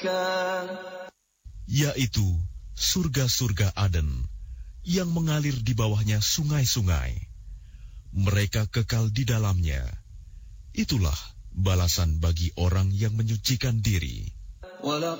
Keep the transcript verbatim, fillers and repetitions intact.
yaitu surga-surga Aden yang mengalir di bawahnya sungai-sungai. Mereka kekal di dalamnya. Itulah balasan bagi orang yang menyucikan diri.